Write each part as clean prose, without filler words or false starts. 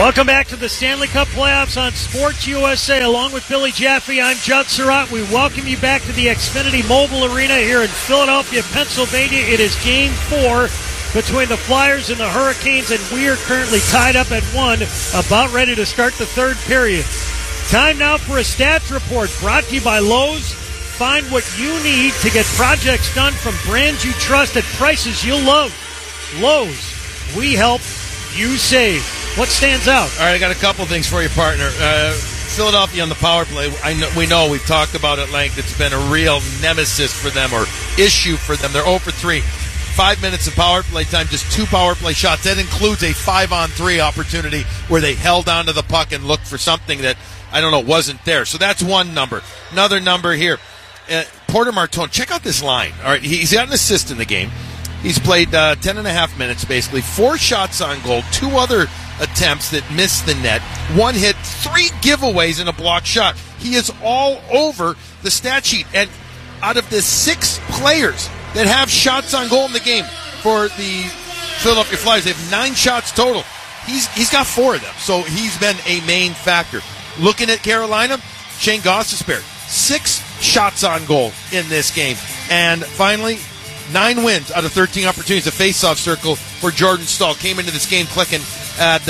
Welcome back to the Stanley Cup playoffs on Sports USA. Along with Billy Jaffe, I'm Judd Surratt. We welcome you back to the Xfinity Mobile Arena here in Philadelphia, Pennsylvania. It is Game 4 between the Flyers and the Hurricanes, and we are currently tied up at 1, about ready to start the third period. Time now for a stats report brought to you by Lowe's. Find what you need to get projects done from brands you trust at prices you'll love. Lowe's, we help, you save. What stands out? All right, I got a couple things for you, partner. Philadelphia on the power play. We know we've talked about at length. It's been a real nemesis for them, or issue for them. They're 0 for 3. 5 minutes of power play time, just 2 power play shots. That includes a 5-on-3 opportunity where they held onto the puck and looked for something that, wasn't there. So that's one number. Another number here. Porter Martone, check out this line. All right, he's got an assist in the game. He's played 10 and a half minutes, basically. 4 shots on goal, 2 other attempts that missed the net, 1 hit, 3 giveaways, and a blocked shot. He is all over the stat sheet. And out of the 6 players that have shots on goal in the game for the Philadelphia Flyers, they have 9 shots total. He's got 4 of them, so he's been a main factor. Looking at Carolina, Shane Gostisbehere, 6 shots on goal in this game. And finally, 9 wins out of 13 opportunities. The face-off circle for Jordan Staal came into this game clicking at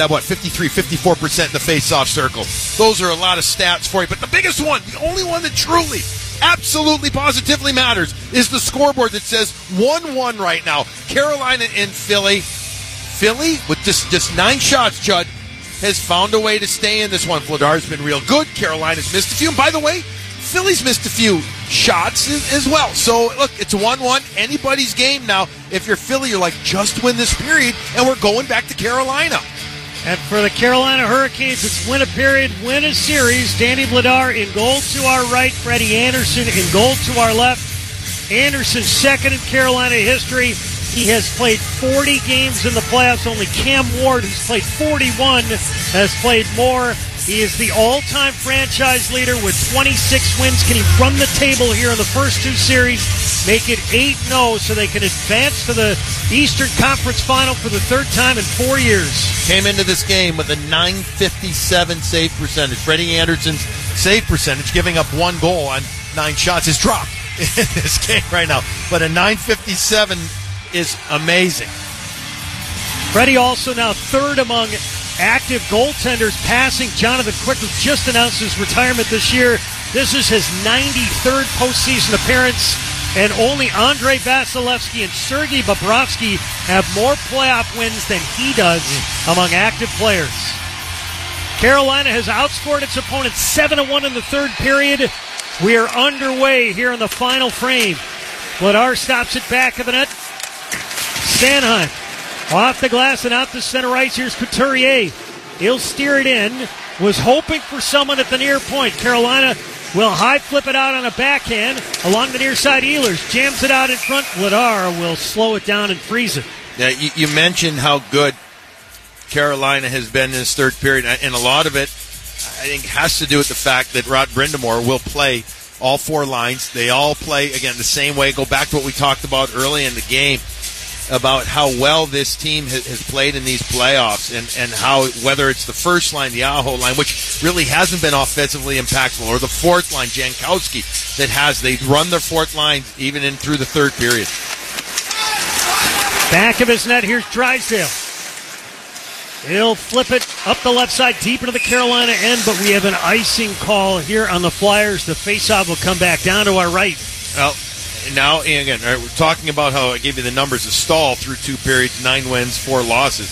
54% in the face-off circle. Those are a lot of stats for you. But the biggest one, the only one that truly, absolutely, positively matters, is the scoreboard that says 1-1 right now. Carolina and Philly. Philly, with just 9 shots, Judd, has found a way to stay in this one. Vladar's been real good. Carolina's missed a few. And by the way, Philly's missed a few shots as well. So, look, it's 1-1. Anybody's game now. If you're Philly, you're like, just win this period, and we're going back to Carolina. And for the Carolina Hurricanes, it's win a period, win a series. Danny Vladar in goal to our right. Freddie Anderson in goal to our left. Anderson second in Carolina history. He has played 40 games in the playoffs. Only Cam Ward, who's played 41, has played more. He is the all-time franchise leader with 26 wins. Can he run the table here in the first 2 series, make it 8-0 so they can advance to the Eastern Conference Final for the 3rd time in 4 years? Came into this game with a .957 save percentage. Freddie Anderson's save percentage, giving up 1 goal on 9 shots, has dropped in this game right now. But a .957 is amazing. Freddie also now 3rd among active goaltenders passing. Jonathan Quick just announced his retirement this year. This is his 93rd postseason appearance, and only Andrei Vasilevsky and Sergei Bobrovsky have more playoff wins than he does among active players. Carolina has outscored its opponents 7-1 in the 3rd period. We are underway here in the final frame. Vladar stops it back of the net. Sanheim off the glass and out to center ice. Here's Couturier. He'll steer it in. Was hoping for someone at the near point. Carolina will high flip it out on a backhand along the near side. Ehlers jams it out in front. Vladar will slow it down and freeze it. Yeah, you mentioned how good Carolina has been in this 3rd period, and a lot of it, I think, has to do with the fact that Rod Brind'Amour will play all 4 lines. They all play, again, the same way. Go back to what we talked about early in the game about how well this team has played in these playoffs, and how, whether it's the first line, the Aho line, which really hasn't been offensively impactful, or the 4th line, Jankowski, they run their 4th line even in through the 3rd period. Back of his net, here's Drysdale. He'll flip it up the left side deep into the Carolina end, but we have an icing call here on the Flyers. The faceoff will come back down to our right. Well, now, and again, we're talking about how I gave you the numbers of Staal through 2 periods, 9 wins, 4 losses.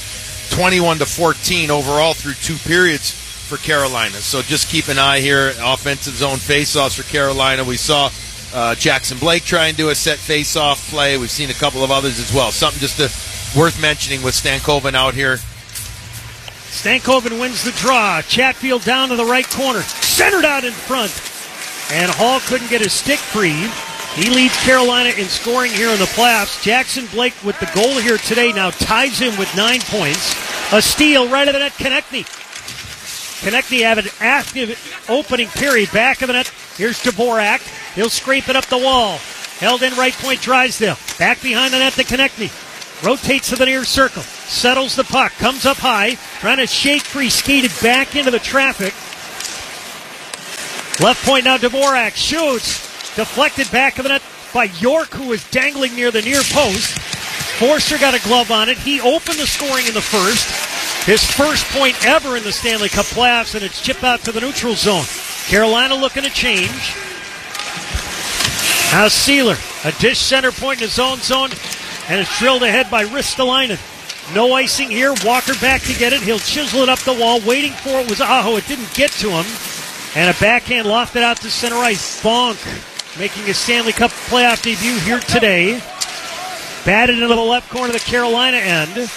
21-14 overall through 2 periods for Carolina. So just keep an eye here. Offensive zone faceoffs for Carolina. We saw Jackson Blake try and do a set faceoff play. We've seen a couple of others as well. Something just worth mentioning with Stankoven out here. Stankoven wins the draw. Chatfield down to the right corner. Centered out in front. And Hall couldn't get his stick free. He leads Carolina in scoring here in the playoffs. Jackson Blake with the goal here today now ties him with 9 points. A steal right of the net, Konechny. Konechny have an active opening period. Back of the net, here's Dvorak. He'll scrape it up the wall. Held in right point, Drysdale. Back behind the net to Konechny. Rotates to the near circle. settles the puck, comes up high, trying to shake free, skated back into the traffic. Left point now, Dvorak shoots, deflected back of the net by York, who was dangling near the near post. Forster got a glove on it. He opened the scoring in the first. His first point ever in the Stanley Cup playoffs, and it's chipped out to the neutral zone. Carolina looking to change. Now Sealer, a dish center point in his own zone, and it's drilled ahead by Ristolainen. No icing here. Walker back to get it. He'll chisel it up the wall. Waiting for it was Aho. It didn't get to him. And a backhand lofted out to center ice. Bonk making his Stanley Cup playoff debut here today. Batted into the left corner of the Carolina end.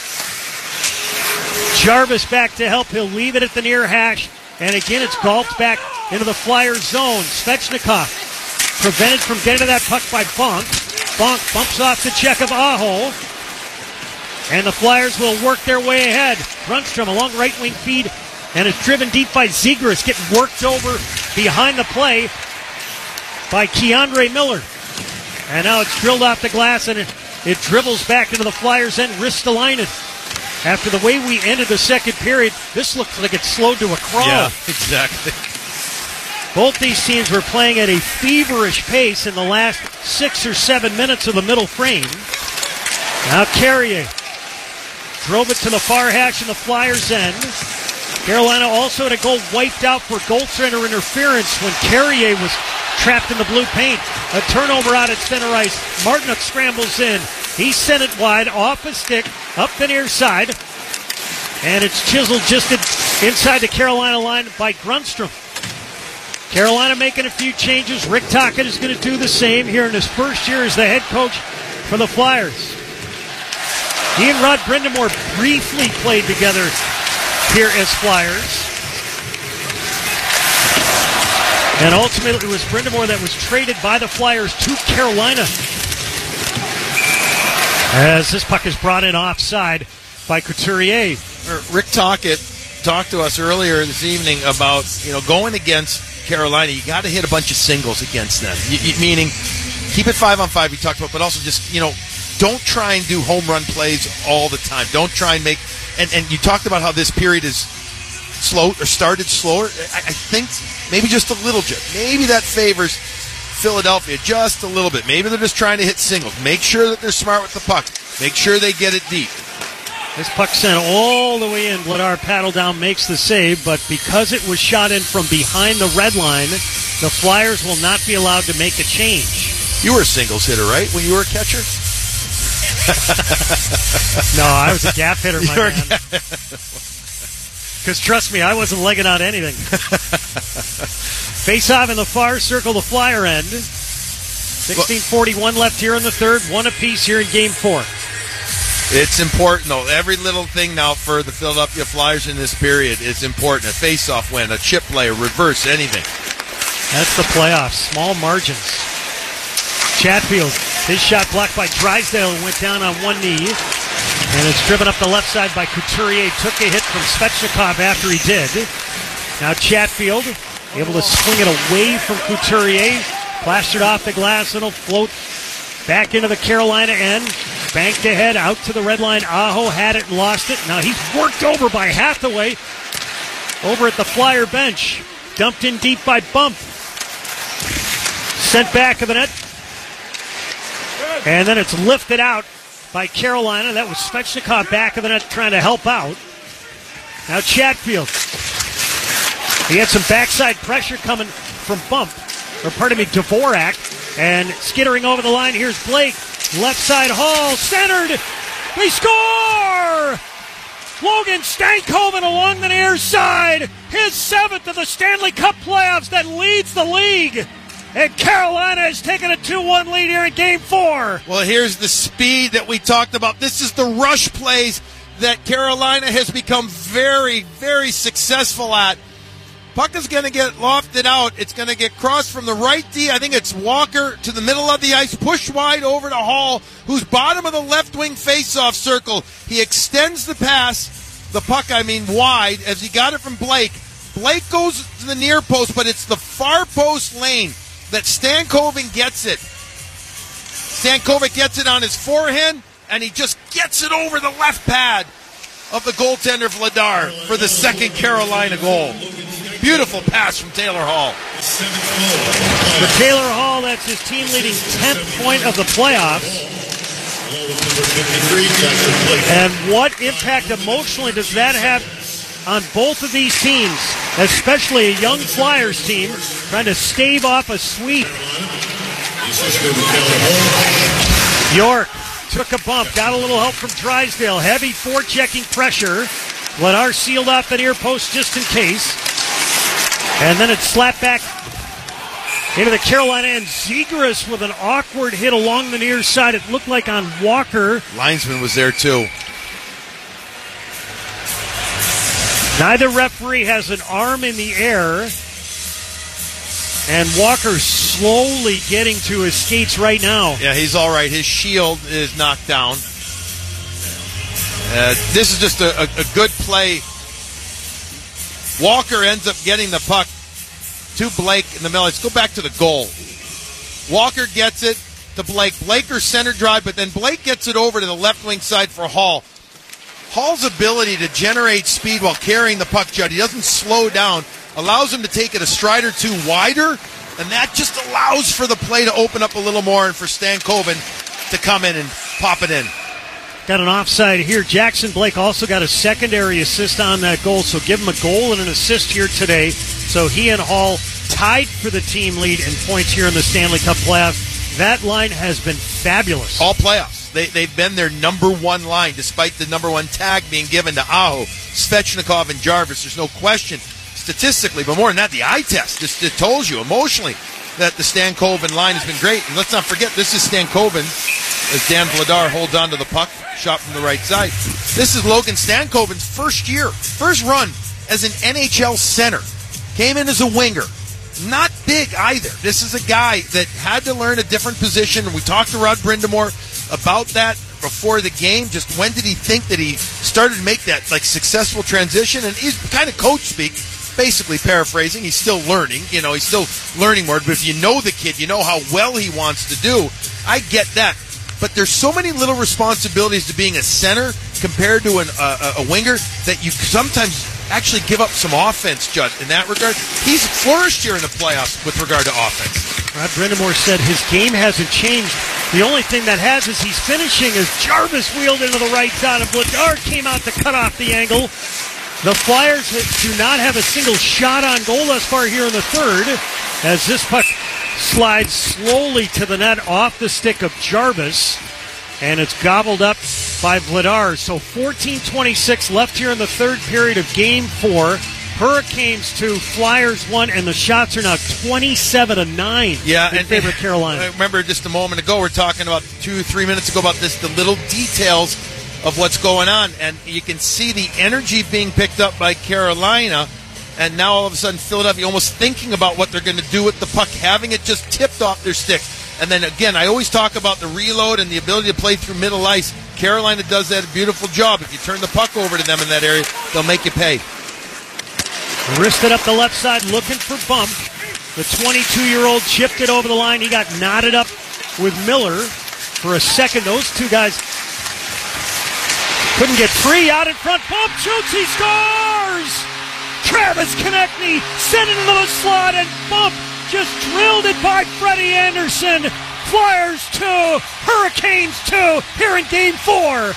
Jarvis back to help. He'll leave it at the near hash. And again, it's golfed back into the Flyers zone. Svechnikov prevented from getting to that puck by Bonk. Bonk bumps off the check of Aho. And the Flyers will work their way ahead. Grundstrom along right wing feed. And it's driven deep by Zegras. Getting worked over behind the play by Keandre Miller. And now it's drilled off the glass and it dribbles back into the Flyers end. Ristolainen. After the way we ended the second period, this looks like it's slowed to a crawl. Yeah, exactly. Both these teams were playing at a feverish pace in the last 6 or 7 minutes of the middle frame. Now Carrier drove it to the far hash in the Flyers' end. Carolina also had a goal wiped out for goaltender interference when Carrier was trapped in the blue paint. A turnover out at center ice. Martinook scrambles in. He sent it wide, off a stick, up the near side. And it's chiseled just inside the Carolina line by Grundstrom. Carolina making a few changes. Rick Tocchet is going to do the same here in his first year as the head coach for the Flyers. He and Rod Brind'Amour briefly played together here as Flyers. And ultimately it was Brind'Amour that was traded by the Flyers to Carolina. As this puck is brought in offside by Couturier. Rick Tocchet talked to us earlier this evening about, going against Carolina, you got to hit a bunch of singles against them. Meaning, keep it 5-on-5, we talked about, but also just, don't try and do home run plays all the time. Don't try and make, and you talked about how this period is slow, or started slower. I think maybe just a little bit. Maybe that favors Philadelphia just a little bit. Maybe they're just trying to hit singles. Make sure that they're smart with the puck. Make sure they get it deep. This puck sent all the way in. Vladar paddle down makes the save, but because it was shot in from behind the red line, the Flyers will not be allowed to make a change. You were a singles hitter, right, when you were a catcher? No, I was a gap hitter, my man. Because trust me, I wasn't legging out anything. Face off in the far circle, the Flyer end. 16:41 left here in the third. One apiece here in Game 4. It's important, though. Every little thing now for the Philadelphia Flyers in this period is important. A face-off win, a chip play, a reverse, anything. That's the playoffs. Small margins. Chatfield, his shot blocked by Drysdale, went down on one knee. And it's driven up the left side by Couturier. Took a hit from Svechnikov after he did. Now Chatfield able to swing it away from Couturier. Plastered off the glass, and it'll float back into the Carolina end. Banked ahead, out to the red line. Aho had it and lost it. Now he's worked over by Hathaway over at the Flyer bench. Dumped in deep by Bump. Sent back of the net. And then it's lifted out by Carolina. That was Svechnikov back of the net trying to help out. Now Chatfield. He had some backside pressure coming from Dvorak. And skittering over the line, here's Blake. Left side Hall, centered. They score! Logan Stankoven along the near side. His 7th of the Stanley Cup playoffs that leads the league. And Carolina has taken a 2-1 lead here in Game 4. Well, here's the speed that we talked about. This is the rush plays that Carolina has become very, very successful at. Puck is going to get lofted out. It's going to get crossed from the right D. I think it's Walker to the middle of the ice, pushed wide over to Hall, who's bottom of the left wing faceoff circle. He extends the pass, wide, as he got it from Blake. Blake goes to the near post, but it's the far post lane that Stankoven gets it. Stankoven gets it on his forehand, and he just gets it over the left pad. of the goaltender Vladar for the second Carolina goal. Beautiful pass from Taylor Hall. For Taylor Hall, that's his team-leading 10th point of the playoffs. And what impact emotionally does that have on both of these teams, especially a young Flyers team trying to stave off a sweep? York took a bump, got a little help from Drysdale. Heavy forechecking pressure. Vladar sealed off the near post just in case. And then it slapped back into the Carolina end. Zegras with an awkward hit along the near side. It looked like on Walker. Linesman was there too. Neither referee has an arm in the air. And Walker slowly getting to his skates right now. Yeah, he's all right. His shield is knocked down. This is just a good play. Walker ends up getting the puck to Blake in the middle. Let's go back to the goal. Walker gets it to Blake. Blaker's center drive, but then Blake gets it over to the left wing side for Hall. Hall's ability to generate speed while carrying the puck, Judd, he doesn't slow down, allows him to take it a stride or two wider, and that just allows for the play to open up a little more and for Stankoven to come in and pop it in. Got an offside here. Jackson Blake also got a secondary assist on that goal, so give him a goal and an assist here today. So he and Hall tied for the team lead in points here in the Stanley Cup playoffs. That line has been fabulous. All playoffs. They've been their number one line, despite the number one tag being given to Aho, Svechnikov, and Jarvis. There's no question statistically, but more than that, the eye test. It tells you emotionally that the Stankoven line has been great. And let's not forget, this is Stankoven as Dan Vladar holds on to the puck, shot from the right side. This is Logan Stankoven's first run as an NHL center. Came in as a winger. Not big either. This is a guy that had to learn a different position. We talked to Rod Brindamore about that before the game. Just when did he think that he started to make that successful transition? And he's kind of coach speak, basically paraphrasing. He's still learning. He's still learning more. But if you know the kid, you know how well he wants to do. I get that. But there's so many little responsibilities to being a center compared to a winger that you sometimes actually give up some offense, Judd, in that regard. He's flourished here in the playoffs with regard to offense. Rod Brindamore said his game hasn't changed. The only thing that has is he's finishing as Jarvis wheeled into the right dot and Vladar came out to cut off the angle. The Flyers do not have a single shot on goal thus far here in the third as this puck slides slowly to the net off the stick of Jarvis, and it's gobbled up by Vladar. So 14:26 left here in the third period of Game 4. Hurricanes 2, Flyers 1, and the shots are now 27-9 in favor of Carolina. I remember just a moment ago, we're talking about 2-3 minutes ago about this, the little details of what's going on, and you can see the energy being picked up by Carolina. And now all of a sudden Philadelphia almost thinking about what they're going to do with the puck, having it just tipped off their stick. And then again, I always talk about the reload and the ability to play through middle ice. Carolina does that a beautiful job. If you turn the puck over to them in that area, they'll make you pay. Wristed up the left side looking for bump. The 22-year-old chipped it over the line. He got knotted up with Miller for a second. Those two guys couldn't get free. Out in front, bump, shoots, he scores! Travis Konechny sent it into the slot, and Bump just drilled it by Freddie Anderson. Flyers 2, Hurricanes 2, here in Game 4.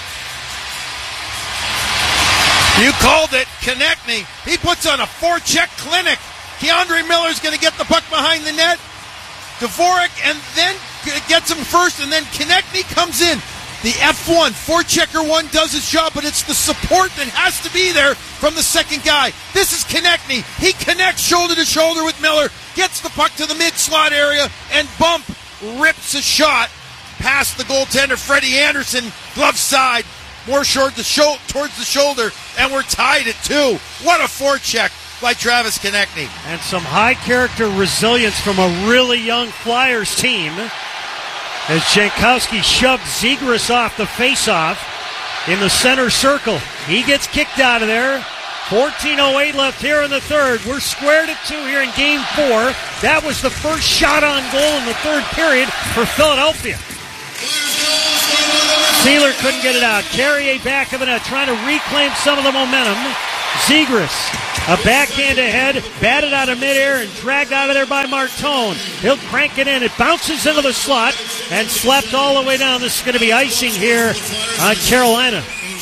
You called it, Konechny. He puts on a forecheck clinic. Keandre Miller's going to get the puck behind the net. Dvorak, and then gets him first, and then Konechny comes in. The F1, forechecker 1 does his job, but it's the support that has to be there from the second guy. This is Konechny. He connects shoulder to shoulder with Miller, gets the puck to the mid-slot area, and Bump rips a shot past the goaltender, Freddie Anderson, glove side, more towards the shoulder, and we're tied at 2. What a forecheck by Travis Konechny. And some high-character resilience from a really young Flyers team, as Jankowski shoved Zegras off the face-off in the center circle. He gets kicked out of there. 14:08 left here in the third. We're squared at 2 here in Game 4. That was the first shot on goal in the third period for Philadelphia. Sealer couldn't get it out. Carrier back of the net, trying to reclaim some of the momentum. Zegras, a backhand ahead, batted out of midair and dragged out of there by Martone. He'll crank it in. It bounces into the slot and slapped all the way down. This is going to be icing here on Carolina.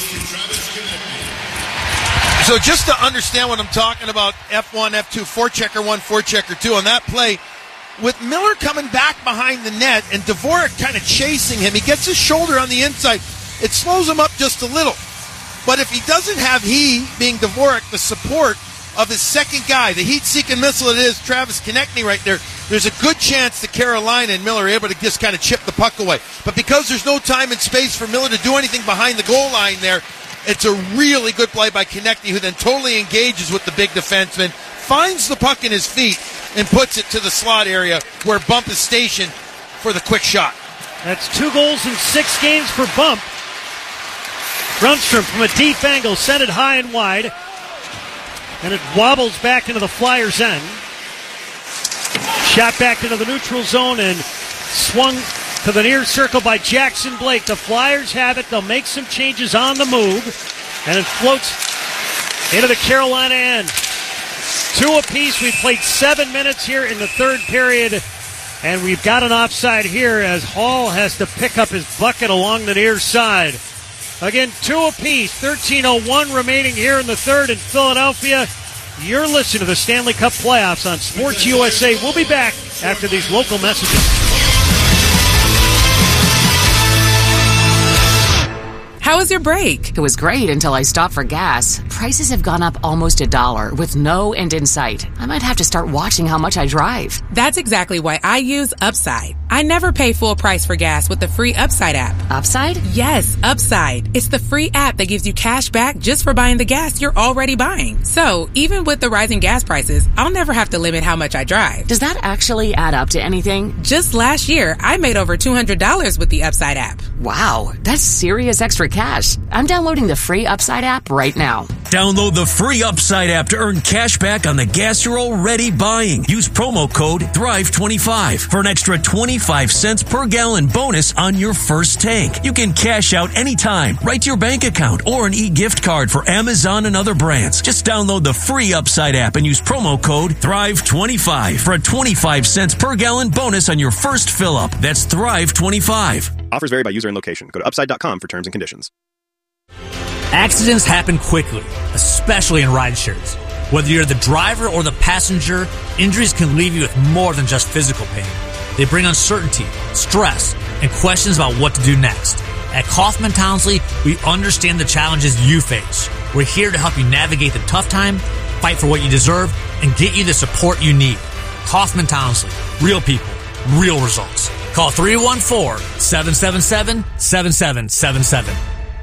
So just to understand what I'm talking about, F1, F2, forechecker 1, forechecker 2, on that play, with Miller coming back behind the net and Dvorak kind of chasing him, he gets his shoulder on the inside. It slows him up just a little. But if he doesn't have being Dvorak, the support of his second guy, the heat-seeking missile it is, Travis Konechny right there, there's a good chance that Carolina and Miller are able to just kind of chip the puck away. But because there's no time and space for Miller to do anything behind the goal line there, it's a really good play by Konechny, who then totally engages with the big defenseman, finds the puck in his feet, and puts it to the slot area where Bump is stationed for the quick shot. That's 2 goals in 6 games for Bump. Grundstrom from a deep angle sent it high and wide, and it wobbles back into the Flyers' end. Shot back into the neutral zone and swung to the near circle by Jackson Blake. The Flyers have it. They'll make some changes on the move, and it floats into the Carolina end. 2 apiece. We've played 7 minutes here in the third period, and we've got an offside here as Hall has to pick up his bucket along the near side. Again, 2 apiece. 13:01 remaining here in the third in Philadelphia. You're listening to the Stanley Cup Playoffs on Sports USA. We'll be back after these local messages. How was your break? It was great until I stopped for gas. Prices have gone up almost $1 with no end in sight. I might have to start watching how much I drive. That's exactly why I use Upside. I never pay full price for gas with the free Upside app. Upside? Yes, Upside. It's the free app that gives you cash back just for buying the gas you're already buying. So, even with the rising gas prices, I'll never have to limit how much I drive. Does that actually add up to anything? Just last year, I made over $200 with the Upside app. Wow, that's serious extra cash. I'm downloading the free Upside app right now. Download the free Upside app to earn cash back on the gas you're already buying. Use promo code THRIVE25 for an extra 25 cents per gallon bonus on your first tank. You can cash out anytime, right to your bank account, or an e-gift card for Amazon and other brands. Just download the free Upside app and use promo code THRIVE25 for a 25 cents per gallon bonus on your first fill-up. That's THRIVE25. Offers vary by user and location. Go to upside.com for terms and conditions. Accidents happen quickly, especially in rideshares. Whether you're the driver or the passenger, injuries can leave you with more than just physical pain. They bring uncertainty, stress, and questions about what to do next. At Kaufman Townsley, we understand the challenges you face. We're here to help you navigate the tough time, fight for what you deserve, and get you the support you need. Kaufman Townsley, real people, real results. Call 314-777-7777.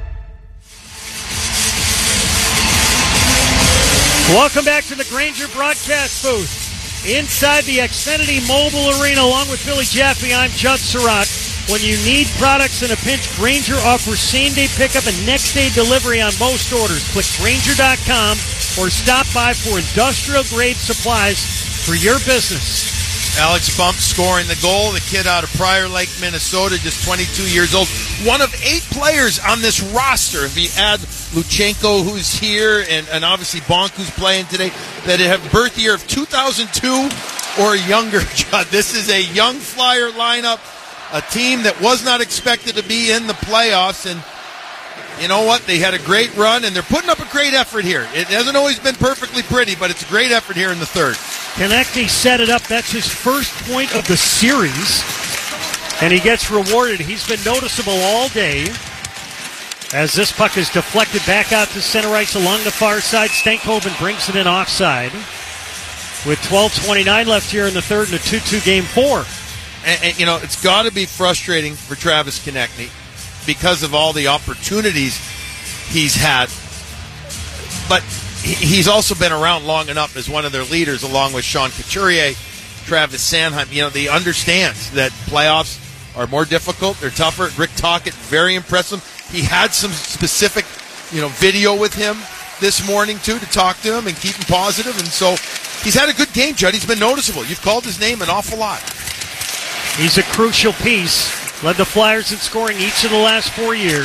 Welcome back to the Grainger broadcast booth. Inside the Xfinity Mobile Arena, along with Billy Jaffe, I'm Judd Surratt. When you need products in a pinch, Grainger offers same-day pickup and next-day delivery on most orders. Click Grainger.com or stop by for industrial-grade supplies for your business. Alex Bump scoring the goal. The kid out of Prior Lake, Minnesota, just 22 years old. One of 8 players on this roster, if you add Luchenko, who's here, and obviously Bonk, who's playing today, that have birth year of 2002 or younger. Judd, this is a young Flyer lineup, a team that was not expected to be in the playoffs, and you know what? They had a great run, and they're putting up a great effort here. It hasn't always been perfectly pretty, but it's a great effort here in the third. Konechny set it up. That's his first point of the series, and he gets rewarded. He's been noticeable all day as this puck is deflected back out to center ice along the far side. Stankoven brings it in offside with 12:29 left here in the third and a 2-2 game 4. And you know, it's got to be frustrating for Travis Konechny because of all the opportunities he's had. But he's also been around long enough as one of their leaders, along with Sean Couturier, Travis Sanheim. You know, he understands that playoffs are more difficult. They're tougher. Rick Tocchet, very impressive. He had some specific, video with him this morning, too, to talk to him and keep him positive. And so he's had a good game, Judd. He's been noticeable. You've called his name an awful lot. He's a crucial piece Led the Flyers in scoring each of the last 4 years.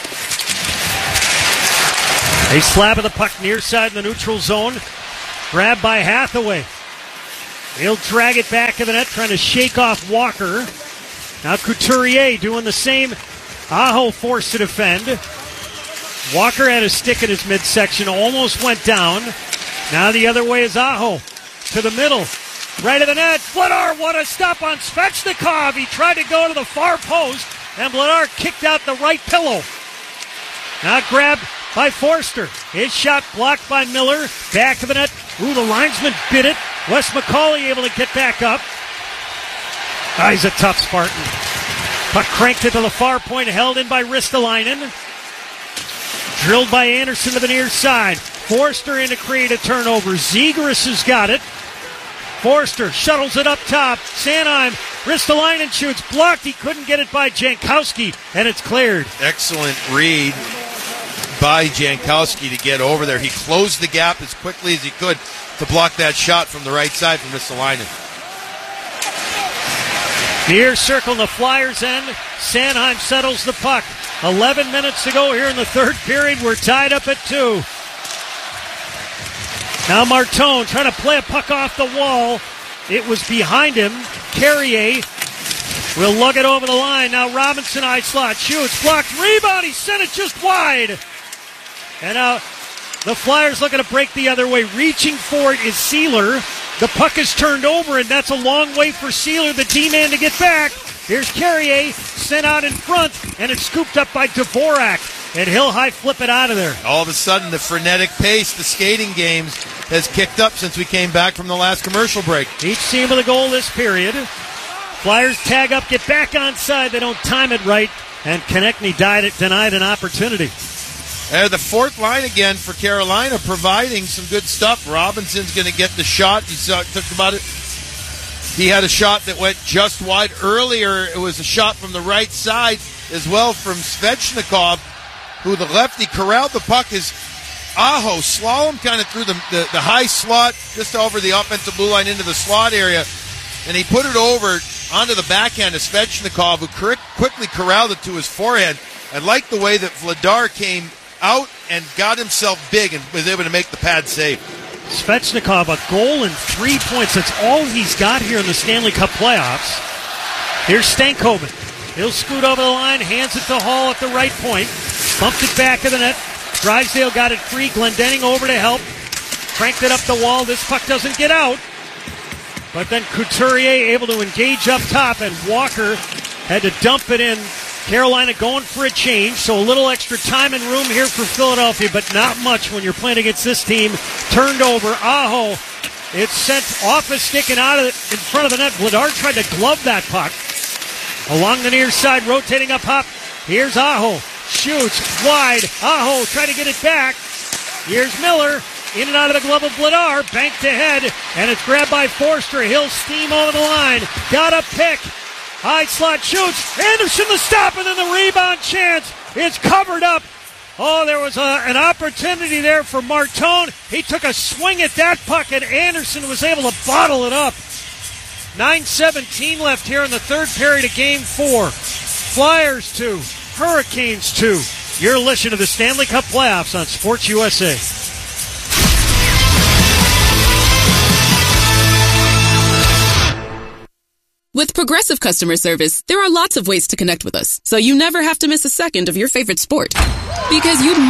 A slab of the puck near side in the neutral zone. Grabbed by Hathaway. He'll drag it back to the net, trying to shake off Walker. Now Couturier doing the same. Aho forced to defend. Walker had a stick in his midsection, almost went down. Now the other way is Aho. To the middle. Right of the net. Vladar, what a stop on Svechnikov. He tried to go to the far post, and Vladar kicked out the right pillow. Now grabbed by Forster. His shot blocked by Miller. Back of the net. Ooh, the linesman bit it. Wes McCauley able to get back up. He's a tough Spartan. Puck cranked it to the far point, held in by Ristolainen. Drilled by Anderson to the near side. Forster in to create a turnover. Zegras has got it. Forster shuttles it up top. Sanheim, Ristolainen shoots. Blocked. He couldn't get it by Jankowski, and it's cleared. Excellent read by Jankowski to get over there. He closed the gap as quickly as he could to block that shot from the right side from Ristolainen. Near circle in the Flyers' end. Sanheim settles the puck. 11 minutes to go here in the third period. We're tied up at 2. Now Martone trying to play a puck off the wall. It was behind him. Carrier will lug it over the line. Now Robinson high slot shoots. Blocked. Rebound. He sent it just wide. And now the Flyers looking to break the other way. Reaching for it is Sealer. The puck is turned over, and that's a long way for Sealer, the D-man, to get back. Here's Carrier, sent out in front, and it's scooped up by Dvorak. And he'll high flip it out of there. All of a sudden, the frenetic pace, the skating games, has kicked up since we came back from the last commercial break. Each team with a goal this period. Flyers tag up, get back onside. They don't time it right, and Konechny denied an opportunity. The fourth line again for Carolina, providing some good stuff. Robinson's going to get the shot. You talked about it. He had a shot that went just wide earlier. It was a shot from the right side as well from Svechnikov, who the lefty corralled the puck. Is Aho slalom kind of through the high slot, just over the offensive blue line into the slot area, and he put it over onto the backhand of Svechnikov, who quickly corralled it to his forehand. I like the way that Vladar came out and got himself big and was able to make the pad save. Svechnikov, a goal and 3 points. That's all he's got here in the Stanley Cup playoffs. Here's Stankoven. He'll scoot over the line, hands it to Hall at the right point. Bumped it back to the net. Drysdale got it free. Glendening over to help. Cranked it up the wall. This puck doesn't get out. But then Couturier able to engage up top, and Walker had to dump it in. Carolina going for a change, so a little extra time and room here for Philadelphia, but not much when you're playing against this team. Turned over. Aho. It's sent off a stick and out of in front of the net. Vladar tried to glove that puck. Along the near side, rotating up top. Here's Aho. Shoots wide. Aho trying to get it back. Here's Miller. In and out of the glove of Vladar. Banked ahead, and it's grabbed by Forster. He'll steam over the line. Got a pick. High slot shoots. Anderson the stop, and then the rebound chance. It's covered up. Oh, there was an opportunity there for Martone. He took a swing at that puck, and Anderson was able to bottle it up. 9:17 left here in the third period of Game 4. Flyers 2, Hurricanes 2. You're listening to the Stanley Cup playoffs on Sports USA. With Progressive Customer Service, there are lots of ways to connect with us, so you never have to miss a second of your favorite sport. Because you'd